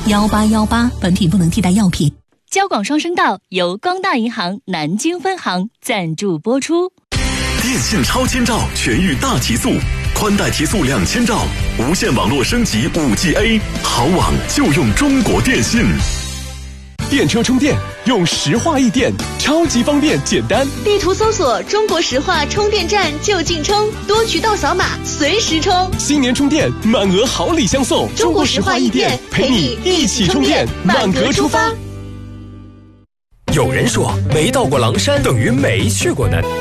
1818，本品不能替代药品。 交广双声道由光大银行南京分行赞助播出。 电信超千兆全域大提速，宽带提速2000兆，无线网络升级 5G A， 好网就用中国电信。 电车充电用石化易电，超级方便简单。 地图搜索中国石化充电站就近充，多渠道扫码随时充。 新年充电满额好礼相送， 中国石化易电陪你一起充电，满格出发。 有人说没到过狼山等于没去过南。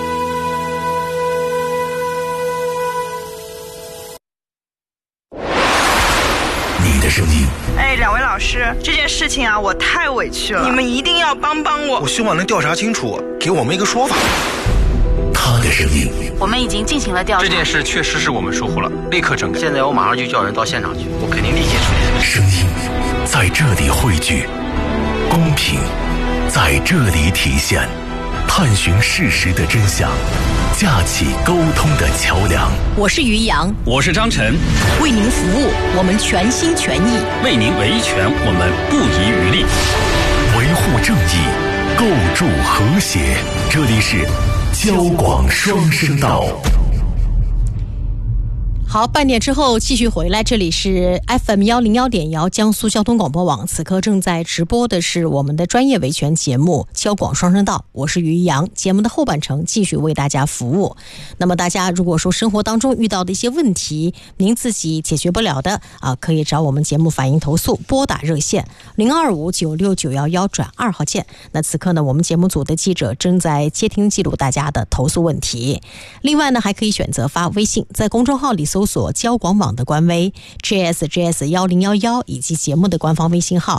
你的声音。 两位老师，这件事情啊，我太委屈了，你们一定要帮我。 我希望能调查清楚，给我们一个说法。 他的声音。 我们已经进行了调查， 这件事确实是我们疏忽了，立刻整改。 现在我马上就叫人到现场去，我肯定立即处理。 声音在这里汇聚，公平在这里体现，探寻事实的真相，架起沟通的桥梁。 我是于洋， 我是张晨， 为您服务，我们全心全意； 为您维权，我们不遗余力。 维护正义，构筑和谐。这里是交广双声道。 好，半点之后继续回来，这里是 FM101.1江苏交通广播网，此刻正在直播的是我们的专业维权节目交广双声道，我是于洋。节目的后半程继续为大家服务。那么大家如果说生活当中遇到的一些问题，您自己解决不了的可以找我们节目反映投诉，拨打热线025969111转2号键。那此刻呢，我们节目组的记者正在接听记录大家的投诉问题。另外呢，还可以选择发微信，在公众号里搜索交广网的官微 JSJS1011 以及节目的官方微信号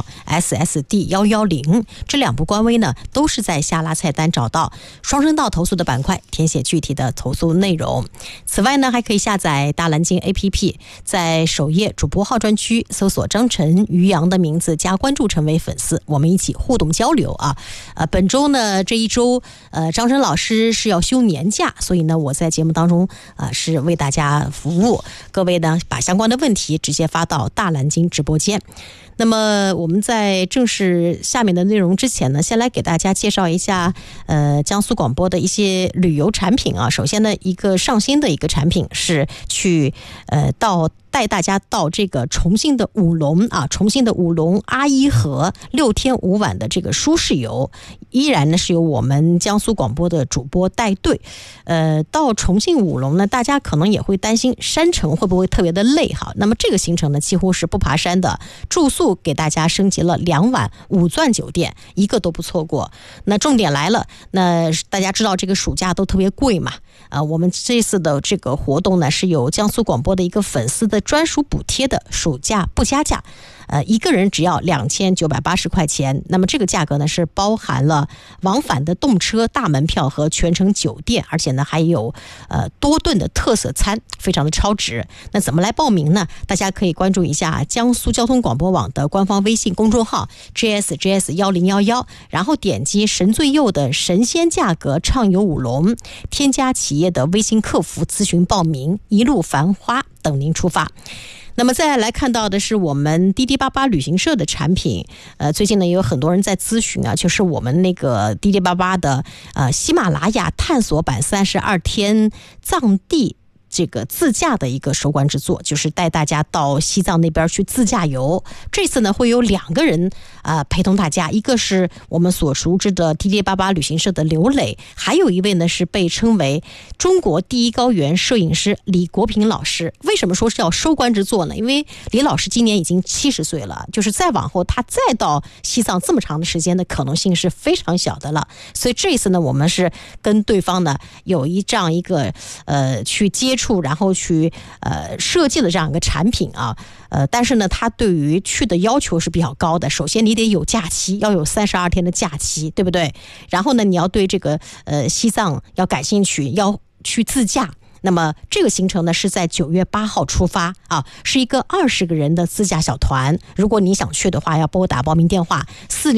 SSD110， 这两部官微呢都是在下拉菜单找到双声道投诉的板块，填写具体的投诉内容。此外呢，还可以下载大蓝鲸 APP， 在首页主播号专区搜索张晨、于洋的名字加关注，成为粉丝，我们一起互动交流本周呢，这一周张晨老师是要休年假，所以呢我在节目当中是为大家服务。各位呢，把相关的问题直接发到大蓝鲸直播间。那么我们在正式下面的内容之前呢，先来给大家介绍一下江苏广播的一些旅游产品首先呢，一个上新的一个产品是去带大家到这个重庆的武隆阿依河6天5晚的这个舒适游，依然呢是由我们江苏广播的主播带队。到重庆武隆呢，大家可能也会担心山城会不会特别的累那么这个行程呢几乎是不爬山的，住宿给大家升级了2晚5钻酒店，一个都不错过。那重点来了，那大家知道这个暑假都特别贵嘛，我们这次的这个活动呢是有江苏广播的一个粉丝的专属补贴的暑假不加价，一个人只要2980块钱。那么这个价格呢是包含了往返的动车大门票和全程酒店，而且呢还有多顿的特色餐，非常的超值。那怎么来报名呢？大家可以关注一下江苏交通广播网的官方微信公众号 JSJS1011， 然后点击神最右的神仙价格畅游武隆，添加企业的微信客服咨询报名，一路繁花等您出发。那么再来看到的是我们滴滴88旅行社的产品，最近呢也有很多人在咨询就是我们那个滴滴88的喜马拉雅探索版32天藏地这个自驾的一个收官之作，就是带大家到西藏那边去自驾游。这次呢会有2个人陪同大家，一个是我们所熟知的滴滴88旅行社的刘磊，还有一位呢是被称为中国第一高原摄影师李国平老师。为什么说是要收官之作呢？因为李老师今年已经70岁了，就是再往后他再到西藏这么长的时间的可能性是非常小的了。所以这一次呢，我们是跟对方呢有这样一个去接触，然后去设计了这样一个产品但是呢他对于去的要求是比较高的。首先你得有假期，要有32天的假期，对不对？然后呢你要对这个西藏要感兴趣，要去自驾。那么这个行程呢是在9月8号出发是一个20个人的自驾小团。如果你想去的话，要拨打报名电话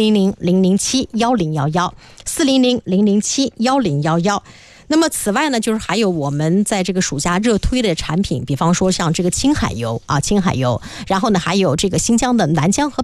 400-007-1011 400-007-1011。那么此外呢，就是还有我们在这个暑假热推的产品，比方说像这个青海游，然后呢还有这个新疆的南疆和